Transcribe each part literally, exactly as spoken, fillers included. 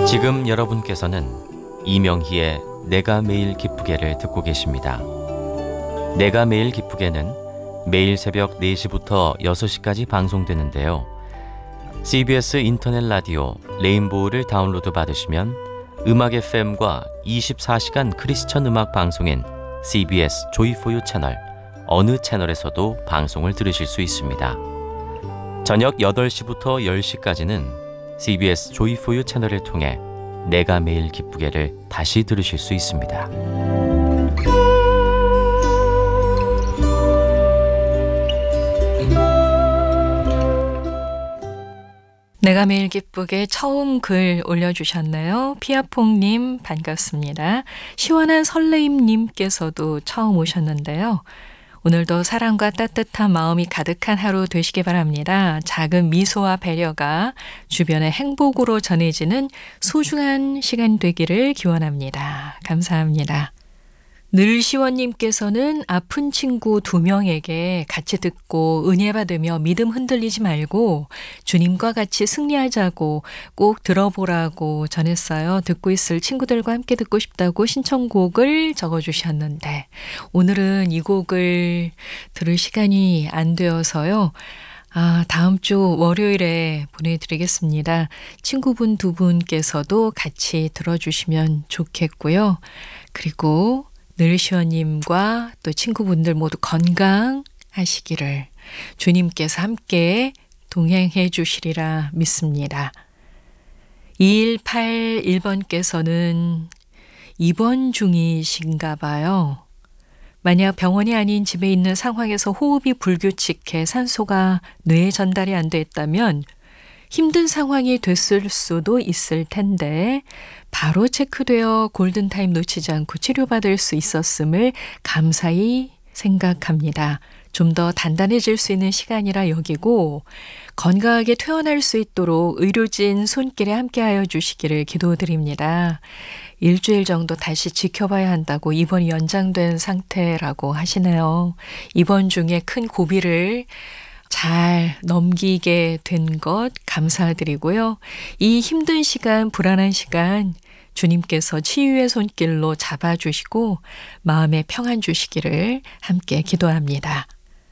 지금 여러분께서는 이명희의 내가 매일 기쁘게를 듣고 계십니다. 내가 매일 기쁘게는 매일 새벽 네 시부터 여섯 시까지 방송되는데요. 씨비에스 인터넷 라디오 레인보우를 다운로드 받으시면 음악 에프엠과 이십사 시간 크리스천 음악 방송인 씨비에스 조이포유 채널 어느 채널에서도 방송을 들으실 수 있습니다. 저녁 여덟 시부터 열 시까지는 씨비에스 조이포유 채널을 통해 내가 매일 기쁘게를 다시 들으실 수 있습니다. 내가 매일 기쁘게 처음 글 올려주셨네요. 피아퐁님 반갑습니다. 시원한 설레임님께서도 처음 오셨는데요. 오늘도 사랑과 따뜻한 마음이 가득한 하루 되시기 바랍니다. 작은 미소와 배려가 주변의 행복으로 전해지는 소중한 시간 되기를 기원합니다. 감사합니다. 늘시원님께서는 아픈 친구 두 명에게 같이 듣고 은혜 받으며 믿음 흔들리지 말고 주님과 같이 승리하자고 꼭 들어보라고 전했어요. 듣고 있을 친구들과 함께 듣고 싶다고 신청곡을 적어주셨는데 오늘은 이 곡을 들을 시간이 안 되어서요. 아, 다음 주 월요일에 보내드리겠습니다. 친구분 두 분께서도 같이 들어주시면 좋겠고요. 그리고 늘시원님과 또 친구분들 모두 건강하시기를 주님께서 함께 동행해 주시리라 믿습니다. 이일팔일 번께서는 입원 중이신가 봐요. 만약 병원이 아닌 집에 있는 상황에서 호흡이 불규칙해 산소가 뇌에 전달이 안 됐다면 힘든 상황이 됐을 수도 있을 텐데 바로 체크되어 골든타임 놓치지 않고 치료받을 수 있었음을 감사히 생각합니다. 좀 더 단단해질 수 있는 시간이라 여기고 건강하게 퇴원할 수 있도록 의료진 손길에 함께하여 주시기를 기도드립니다. 일주일 정도 다시 지켜봐야 한다고 입원이 연장된 상태라고 하시네요. 입원 중에 큰 고비를 잘 넘기게 된 것 감사드리고요. 이 힘든 시간, 불안한 시간 주님께서 치유의 손길로 잡아주시고 마음에 평안 주시기를 함께 기도합니다.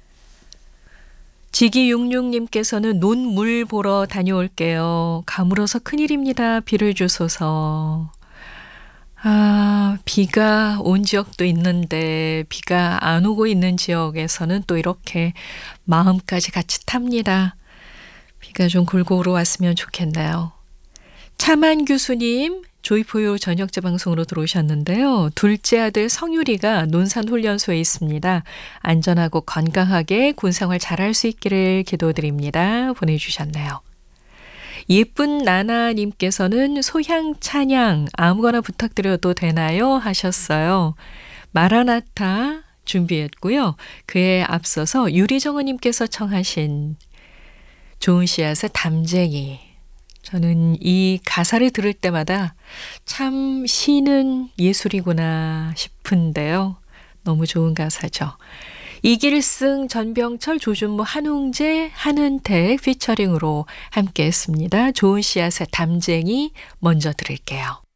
지기육육님께서는 논물 보러 다녀올게요. 가물어서 큰일입니다. 비를 주소서. 아, 비가 온 지역도 있는데 비가 안 오고 있는 지역에서는 또 이렇게 마음까지 같이 탑니다. 비가 좀 골고루 왔으면 좋겠네요. 차만 교수님, 조이포유 저녁 재방송으로 들어오셨는데요. 둘째 아들 성유리가 논산훈련소에 있습니다. 안전하고 건강하게 군생활 잘할 수 있기를 기도드립니다. 보내주셨네요. 예쁜 나나님께서는 소향 찬양 아무거나 부탁드려도 되나요? 하셨어요. 마라나타 준비했고요. 그에 앞서서 유리정원님께서 청하신 좋은 씨앗의 담쟁이. 저는 이 가사를 들을 때마다 참 시는 예술이구나 싶은데요. 너무 좋은 가사죠. 이길승, 전병철, 조준모, 한웅재, 한은택 피처링으로 함께했습니다. 좋은 씨앗의 담쟁이 먼저 들을게요.